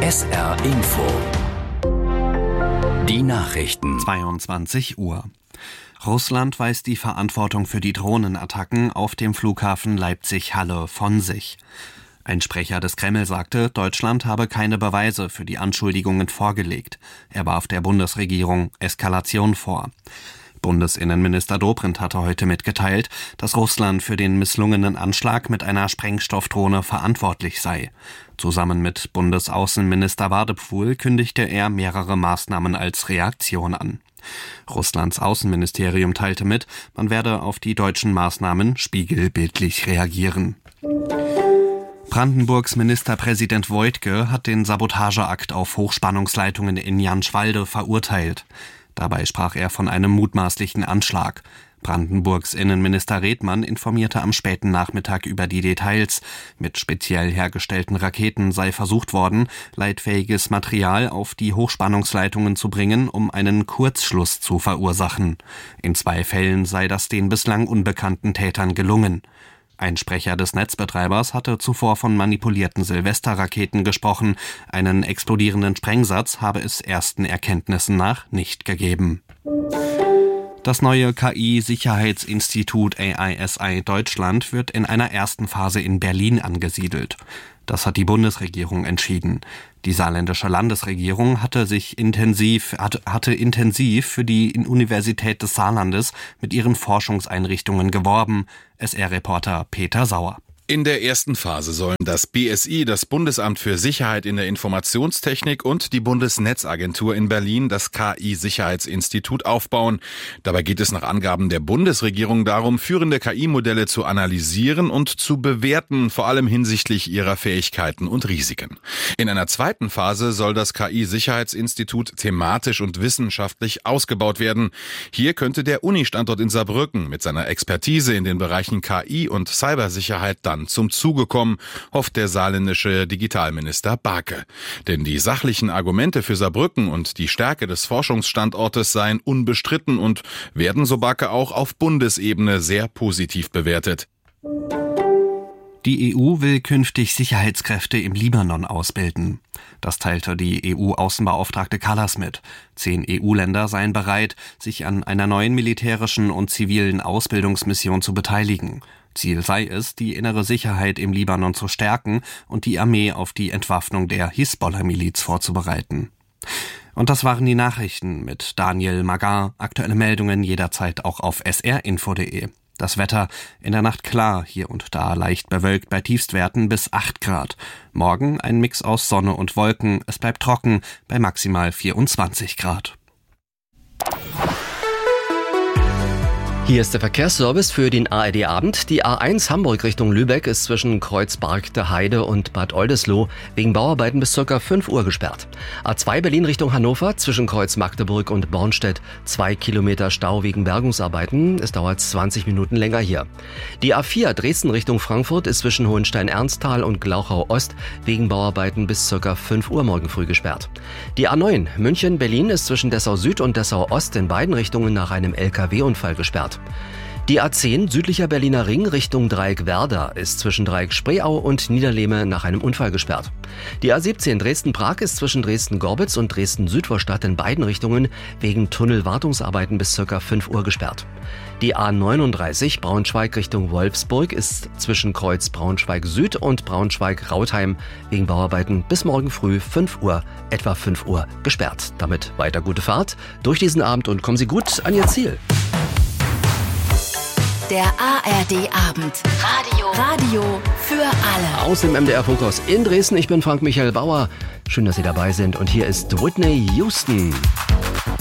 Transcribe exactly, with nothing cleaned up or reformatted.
S R Info. Die Nachrichten. zweiundzwanzig Uhr. Russland weist die Verantwortung für die Drohnenattacken auf dem Flughafen Leipzig-Halle von sich. Ein Sprecher des Kreml sagte, Deutschland habe keine Beweise für die Anschuldigungen vorgelegt. Er warf der Bundesregierung Eskalation vor. Bundesinnenminister Dobrindt hatte heute mitgeteilt, dass Russland für den misslungenen Anschlag mit einer Sprengstoffdrohne verantwortlich sei. Zusammen mit Bundesaußenminister Wadephul kündigte er mehrere Maßnahmen als Reaktion an. Russlands Außenministerium teilte mit, man werde auf die deutschen Maßnahmen spiegelbildlich reagieren. Brandenburgs Ministerpräsident Woidke hat den Sabotageakt auf Hochspannungsleitungen in Janschwalde verurteilt. Dabei sprach er von einem mutmaßlichen Anschlag. Brandenburgs Innenminister Redmann informierte am späten Nachmittag über die Details. Mit speziell hergestellten Raketen sei versucht worden, leitfähiges Material auf die Hochspannungsleitungen zu bringen, um einen Kurzschluss zu verursachen. In zwei Fällen sei das den bislang unbekannten Tätern gelungen. Ein Sprecher des Netzbetreibers hatte zuvor von manipulierten Silvesterraketen gesprochen. Einen explodierenden Sprengsatz habe es ersten Erkenntnissen nach nicht gegeben. Das neue K I-Sicherheitsinstitut A I S I Deutschland wird in einer ersten Phase in Berlin angesiedelt. Das hat die Bundesregierung entschieden. Die saarländische Landesregierung hatte sich intensiv, hatte intensiv für die Universität des Saarlandes mit ihren Forschungseinrichtungen geworben. S R-Reporter Peter Sauer. In der ersten Phase sollen das B S I, das Bundesamt für Sicherheit in der Informationstechnik, und die Bundesnetzagentur in Berlin das K I-Sicherheitsinstitut aufbauen. Dabei geht es nach Angaben der Bundesregierung darum, führende K I-Modelle zu analysieren und zu bewerten, vor allem hinsichtlich ihrer Fähigkeiten und Risiken. In einer zweiten Phase soll das K I-Sicherheitsinstitut thematisch und wissenschaftlich ausgebaut werden. Hier könnte der Uni-Standort in Saarbrücken mit seiner Expertise in den Bereichen K I und Cybersicherheit dann zum Zuge kommen, hofft der saarländische Digitalminister Barke. Denn die sachlichen Argumente für Saarbrücken und die Stärke des Forschungsstandortes seien unbestritten und werden, so Barke, auch auf Bundesebene sehr positiv bewertet. Die E U will künftig Sicherheitskräfte im Libanon ausbilden. Das teilte die E U-Außenbeauftragte Kallas mit. Zehn E U-Länder seien bereit, sich an einer neuen militärischen und zivilen Ausbildungsmission zu beteiligen. Ziel sei es, die innere Sicherheit im Libanon zu stärken und die Armee auf die Entwaffnung der Hisbollah-Miliz vorzubereiten. Und das waren die Nachrichten mit Daniel Magar. Aktuelle Meldungen jederzeit auch auf s r info punkt d e. Das Wetter in der Nacht klar, hier und da leicht bewölkt bei Tiefstwerten bis acht Grad. Morgen ein Mix aus Sonne und Wolken, es bleibt trocken bei maximal vierundzwanzig Grad. Hier ist der Verkehrsservice für den A R D-Abend. Die A eins Hamburg Richtung Lübeck ist zwischen Kreuzberg der Heide und Bad Oldesloe wegen Bauarbeiten bis ca. fünf Uhr gesperrt. A zwei Berlin Richtung Hannover zwischen Kreuz Magdeburg und Bornstedt zwei Kilometer Stau wegen Bergungsarbeiten. Es dauert zwanzig Minuten länger hier. Die A vier Dresden Richtung Frankfurt ist zwischen Hohenstein-Ernsthal und Glauchau Ost wegen Bauarbeiten bis ca. fünf Uhr morgen früh gesperrt. Die A neun München-Berlin ist zwischen Dessau Süd und Dessau Ost in beiden Richtungen nach einem L K W-Unfall gesperrt. Die A zehn südlicher Berliner Ring Richtung Dreieck Werder ist zwischen Dreieck Spreeau und Niederlehme nach einem Unfall gesperrt. Die A siebzehn Dresden-Prag ist zwischen Dresden-Gorbitz und Dresden-Südvorstadt in beiden Richtungen wegen Tunnelwartungsarbeiten bis ca. fünf Uhr gesperrt. Die A neununddreißig Braunschweig Richtung Wolfsburg ist zwischen Kreuz Braunschweig Süd und Braunschweig-Rautheim wegen Bauarbeiten bis morgen früh fünf Uhr, etwa fünf Uhr, gesperrt. Damit weiter gute Fahrt durch diesen Abend und kommen Sie gut an Ihr Ziel. Der A R D-Abend. Radio. Radio für alle. Aus dem M D R-Funkhaus in Dresden. Ich bin Frank Michael Bauer. Schön, dass Sie dabei sind. Und hier ist Whitney Houston.